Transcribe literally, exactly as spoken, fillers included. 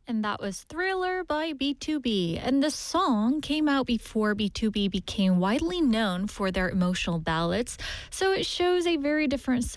And that was Thriller by B two B. And the song came out before B two B became widely known for their emotional ballads, so it shows a very different